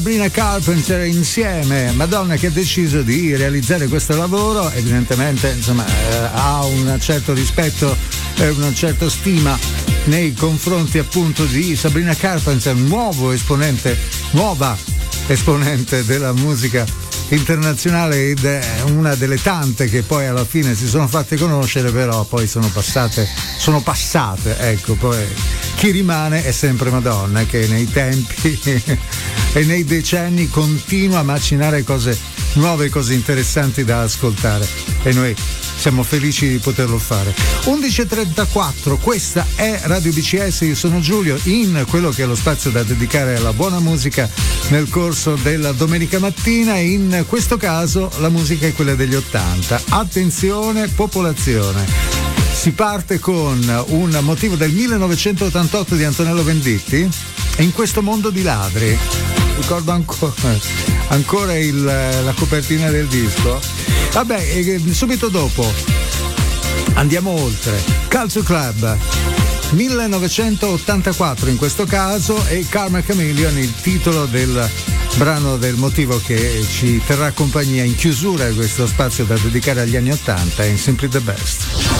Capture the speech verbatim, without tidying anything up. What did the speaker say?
Sabrina Carpenter insieme. Madonna, che ha deciso di realizzare questo lavoro, evidentemente insomma eh, ha un certo rispetto e una certa stima nei confronti appunto di Sabrina Carpenter, nuovo esponente, nuova esponente della musica internazionale, ed è una delle tante che poi alla fine si sono fatte conoscere, però poi sono passate, sono passate, ecco. Poi chi rimane è sempre Madonna, che nei tempi e nei decenni continua a macinare cose nuove, cose interessanti da ascoltare, e noi siamo felici di poterlo fare. undici e trentaquattro, questa è Radio B C S, io sono Giulio, in quello che è lo spazio da dedicare alla buona musica nel corso della domenica mattina. In questo caso la musica è quella degli ottanta. Attenzione popolazione, si parte con un motivo del millenovecentottantotto di Antonello Venditti, In questo mondo di ladri. Ricordo ancora, ancora il, la copertina del disco. Vabbè, subito dopo andiamo oltre. Culture Club millenovecentottantaquattro in questo caso, e Karma Chameleon, il titolo del brano del motivo che ci terrà compagnia in chiusura di questo spazio da dedicare agli anni ottanta, in Simply the Best.